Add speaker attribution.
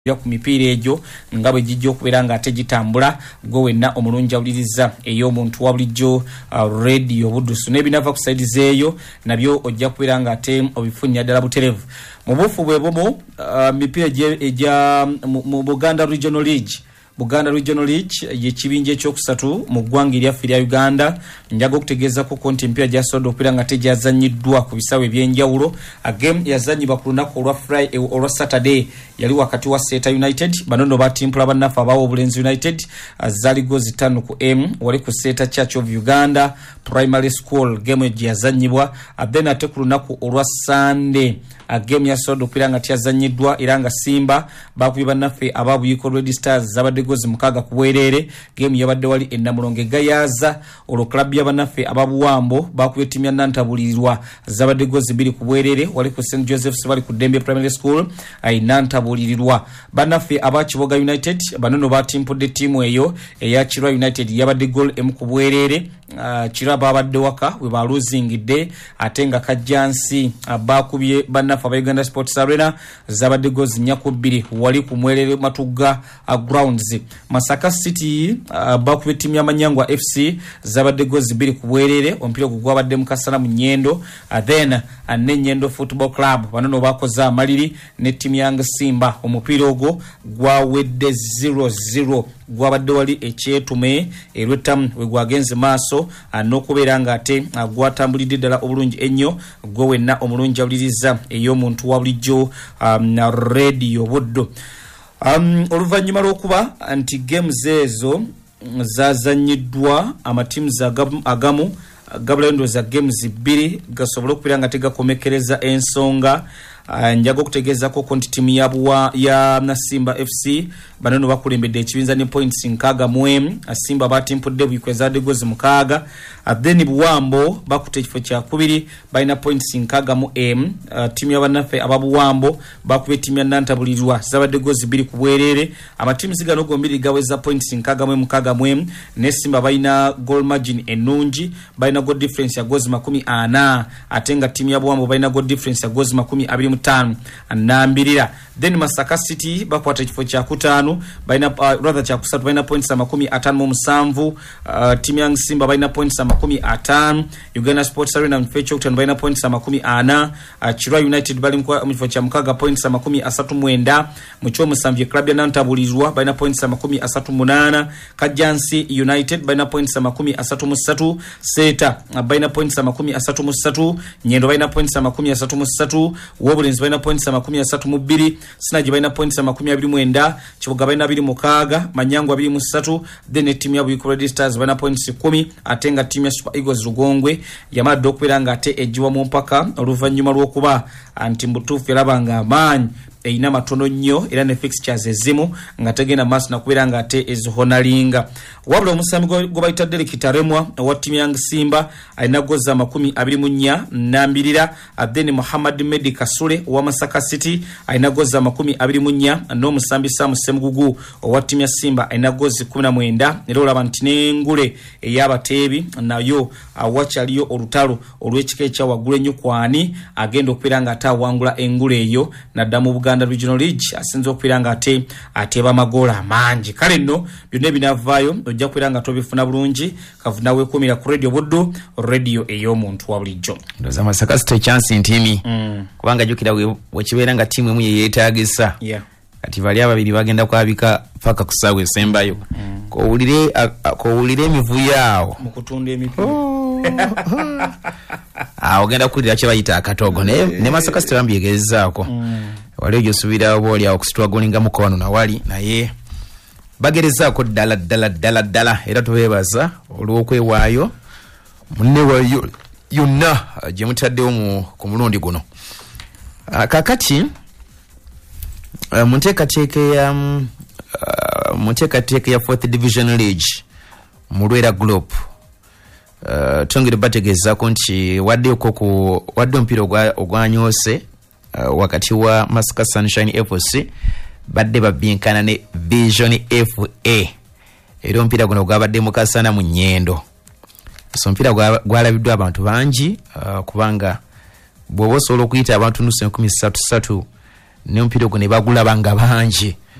Speaker 1: ya ku mipiira egyo nga bwe gijja okubeera nga ate gitambula gwe wenna omulungi awuliriza ey'omuntu wa bulijjo radio Buddusu n'ebinava ku sayidi zeeyo nabyo ojja kubeera nga ate obifunnya ddala buterevu mu buufu bwe bumu mipiira egya mu Buganda Regional League. Buganda Regional League y'ekibinja ekyokusatu mu ggwanga eryaffe erya Uganda njaga okutegeezako konti empira gyasobola okubeera nga tegyazannyiddwa ku bisaawe eby'enjawulo. Game yazannyibwa ku lunaku olwa Saturday yali wakati wa Seta United bano no batimpula bannaffe abawa Obulenzi United zaali gozi 5-M wali ku Seta Church of Uganda Primary School game gyazannyibwa then ate ku lunaku olwa Sunday game yasobola okubeera nga tyazannyiddwa era nga Simba bakubye bannaffe aba Buyiko Red Stars zabadde gozi 6 ku bwereere. Game yabadde wali Ennamulonge Gayaza olwo club y'abannaffe ababuwambo bakubye ttiimu ya Nantabulirwa zabadde gozi 2 ku bwereere wali ku St Joseph's bali ku Dembe Primary School Nantabulirirwa. Bannaffe aba Kiboga United bano no batimpudde ttiimu eyo eya Kirwa United yabadde goal emu ku bwereere. Kirwa babadde waka we ba losingidde ate nga Kajjansi bakubye bannaffe aba Uganda Sports Arena zabadde gozi 4-2 wali ku Mwerere Matugga grounds. Masaka City bakubye ttiimu ya Manyangwa FC zabadde gozi 2 ku bwereere omupiira gwabadde mukasana mu Nyendo then ne Nyendo Football Club bano no bakoze amaliri ne ttiimu ya Simba omupiira ogwo gwawedde 0-0 gwabadde wali ekyetume erwetamu we gwagenze maaso n'okubeera nga ate gwatambulidde ddala obulungi ennyo gwe wenna omulungi awuliriza ey'omuntu wa bulijjo na radio Buddu. Oluvannyuma lw'okuba nti games ezo zazannyiddwa amatiimuzi agamu gabulayo za games 2 gasobola okubeera nga tegakomekereza ensonga. Njaga okutegeezako konti ttiimu ya Simba FC bano no bakulembedde ekibinza ne points 6 Simba batimpudde Bwikwezadde gozi 6 then Buwambo bakutte ekifo kya kubiri balina points 6 ttiimu y'abannaffe ababuwambo bakubye ttiimu ya Nantabulirwa zabadde gozi 2 ku bwereere. Amatiimu zigano gombiri gaweza points 6 ne Simba balina goal margin ennungi balina goal difference ya gozi 40 ate nga ttiimu ya Buwambo balina goal difference ya gozi 25 nambirira. Then Masaka City bakwata ekifo kya 5 balina rather kya 3 balina points 57 ttiimu ya Simba balina points 50 Uganda Sports Arena mfecho kutano balina points 40 Kirwa United bali mu kifo kya 6 points 39 mucho musamvye club ya Nantabulirwa balina points 38 Kajjansi United balina points 33 Seta balina points 33 Nyendo balina points 33 Obulenzi balina points 32 Sinaji balina points 29 Kibuga balina 26 Manyangwa 23 then ttiimu ya Buyiko Red Stars balina points 10 atenga ttiimu ya Super Eagles Rugongwe yamadde okubeera nga ate ejiwa mu mpaka oluvannyuma lw'okuba anti mbutuufu erabanga amaanyi eina matono nnyo era ne fixtures ezimu nga tegenda maaso nakubeera nga ate ezihonalinga. Wabula omusami gwe bayita Derek Taremwa owa ttiimu ya Simba alina goza 24 nambirira then Muhammad Medi Kasule owa Masaka City alina goza 24 n'omusambi Sam Semugugu owa ttiimu ya Simba alina gozi 19 era olaba nti n'engule ey'abateebi nayo wakyaliyo olutalo olw'ekika ekya waggulu ennyo kwani agenda okubeera nga ate awangula engule eyo naddamu Buganda Regional League asinze okubeera nga ate ateeba amagoola amangi. Kale nno byonna ebinavaayo ojja kubeera nga tobifuna bulungi kavuna weekumira ku radio Buddu radio ey'omuntu wa bulijjo.
Speaker 2: Ndoza Masaka City chance ntimi kubanga jukira wekibeera nga ttiimu emu yeyeetaagisa kati bali ababiri bagenda kwabika paka ku ssaawa esembayo kowulire emivu yaawo
Speaker 1: mu kutunda emipiira
Speaker 2: ogenda kukulira kye bayita akatogo ne Masaka City bambyegezezaako wali ojo subira oboli awo kusitwagolinga mukono na wali naye bagerezaako ddala era tubeebaza olw'okwewaayo munne wayo yonna gye mutaddewo ku mulundi guno. Kakati munteekateeka ya 4th Division League mu Lwera Group tongere bategezaako nti wadde omupiira ogwanyoose wakati wa Masaka Sunshine FC badde babyenkana ne Vision FA era omupiira guno gwabadde mukasana mu Nyendo. So omupiira gwalabiddwa abantu bangi kubanga bw'oba osobola okuyita abantu 13,000 ne omupiira guno bagulaba nga bangi